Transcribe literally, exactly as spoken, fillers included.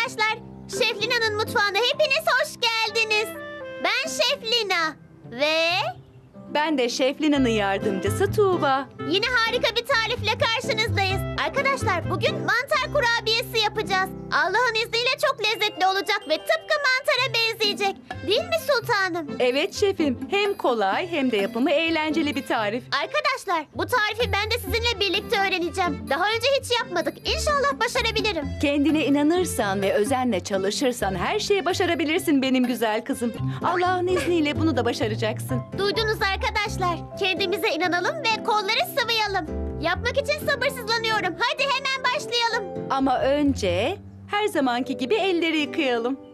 arkadaşlar. Şef Lina'nın mutfağına hepiniz hoş geldiniz. Ben Şef Lina ve Ben de Şef Lina'nın yardımcısı Tuğba. yine harika bir tarifle karşınızdayız. Arkadaşlar bugün mantar kurabiyesi yapacağız. Allah'ın izniyle çok lezzetli olacak ve tıpkı mantara benzeyecek. Değil mi sultanım? Evet şefim, hem kolay hem de yapımı eğlenceli bir tarif. Arkadaşlar bu tarifi ben de sizinle birlikte öğreneceğim. Daha önce hiç yapmadık. İnşallah başarabilirim. Kendine inanırsan ve özenle çalışırsan her şeyi başarabilirsin benim güzel kızım. Allah'ın izniyle bunu da başaracaksın. Duydunuz arkadaşlar. Kendimize inanalım ve kolları sıvayalım. Yapmak için sabırsızlanıyorum. Hadi hemen başlayalım. Ama önce her zamanki gibi elleri yıkayalım.